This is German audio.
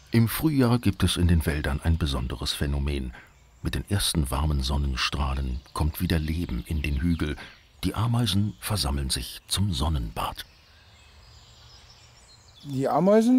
Im Frühjahr gibt es in den Wäldern ein besonderes Phänomen. Mit den ersten warmen Sonnenstrahlen kommt wieder Leben in den Hügel. Die Ameisen versammeln sich zum Sonnenbad. Die Ameisen